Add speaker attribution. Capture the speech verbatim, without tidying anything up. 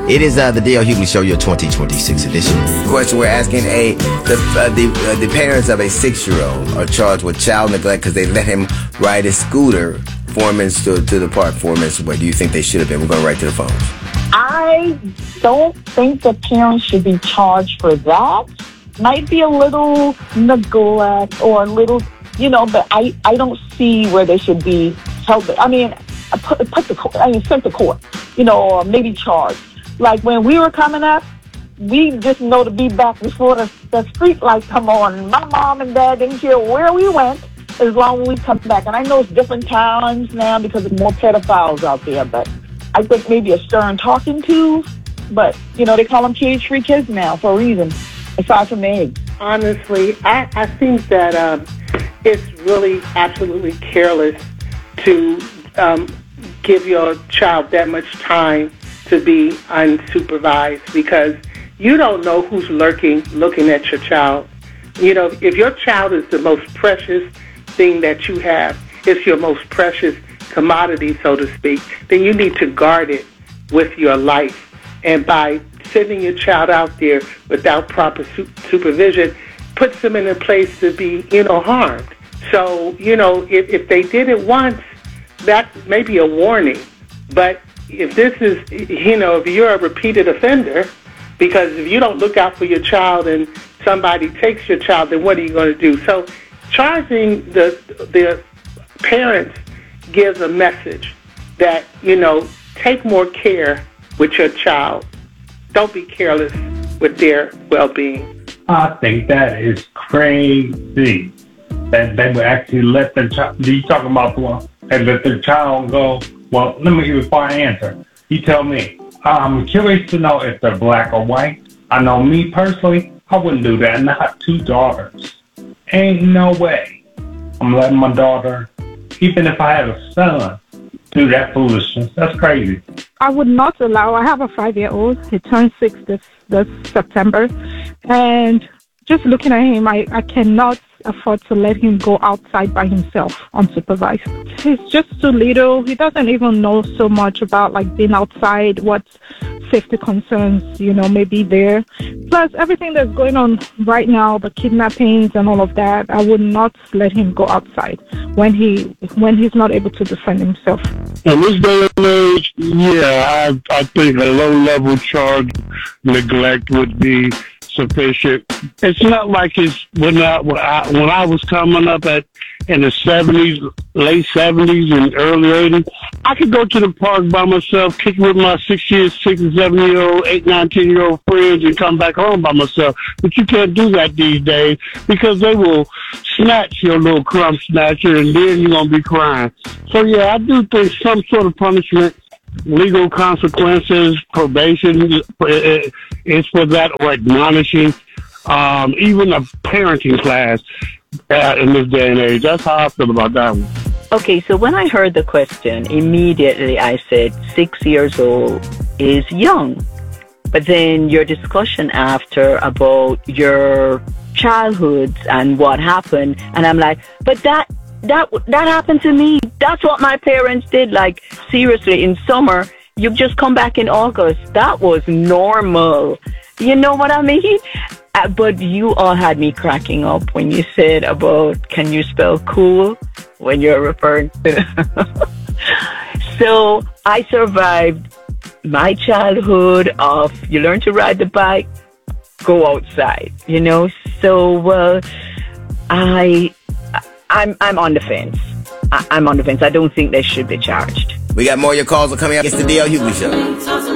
Speaker 1: It is uh, the D L Hughley Show, your twenty twenty-six edition. Question we're asking: A, the uh, the uh, the parents of a six-year-old are charged with child neglect because they let him ride his scooter four minutes to, to the park, four minutes away. Do you think they should have been? We're going right to the phones.
Speaker 2: I don't think the parents should be charged for that. Might be a little neglect or a little, you know, but I, I don't see where they should be held. I mean, put, put the I mean, sent to court, you know, or maybe charged. Like when we were coming up, we just know to be back before the, the street lights come on. My mom and dad didn't care where we went as long as we come back. And I know it's different times now because there's more pedophiles out there, but I think maybe a stern talking to. But, you know, they call them cage-free kids now for a reason, aside from the eggs.
Speaker 3: Honestly, I, I think that um, it's really absolutely careless to um, give your child that much time to be unsupervised because you don't know who's lurking, looking at your child. You know, if your child is the most precious thing that you have, it's your most precious commodity, so to speak, then you need to guard it with your life. And by sending your child out there without proper su- supervision, puts them in a place to be, you know, harmed. So, you know, if, if they did it once, that may be a warning. But if this is, you know, if you're a repeated offender, because if you don't look out for your child and somebody takes your child, then what are you going to do? So charging the the parents gives a message that, you know, take more care with your child. Don't be careless with their well-being.
Speaker 4: I think that is crazy that they would actually let the child, you talking about the one, and let the child go. Well, let me give you before I answer. You tell me. I'm curious to know if they're black or white. I know me personally, I wouldn't do that. And I have two daughters. Ain't no way I'm letting my daughter, even if I had a son, do that foolishness. That's crazy.
Speaker 5: I would not allow. I have a five-year-old. He turned six this, this September. And just looking at him, I, I cannot afford to let him go outside by himself unsupervised. He's just too little. He doesn't even know so much about like being outside, what safety concerns, you know, may be there. Plus everything that's going on right now, the kidnappings and all of that, I would not let him go outside when he when he's not able to defend himself.
Speaker 6: In this day and age, yeah, I, I think a low-level charge neglect would be sufficient. It's not like it's when I, when I when I was coming up at in the seventies, late seventies and early eighties. I could go to the park by myself, kick with my six year, six and seven year old, eight, nine, ten year old friends, and come back home by myself. But you can't do that these days because they will snatch your little crumb snatcher, and then you're gonna be crying. So yeah, I do think some sort of punishment, legal consequences, probation is for that, or admonishing, um, even a parenting class uh, in this day and age. That's how I feel about that one.
Speaker 7: Okay, so when I heard the question, immediately I said six years old is young. But then your discussion after about your childhood and what happened, and I'm like, but that That that happened to me. That's what my parents did. Like, seriously, in summer, you've just come back in August. That was normal. You know what I mean? Uh, but you all had me cracking up when you said about, can you spell cool when you're referring to... So I survived my childhood of, you learn to ride the bike, go outside, you know? So uh, I... I'm I'm on the fence. I, I'm on the fence. I don't think they should be charged.
Speaker 1: We got more of your calls are coming up. It's the D L Hughley Show.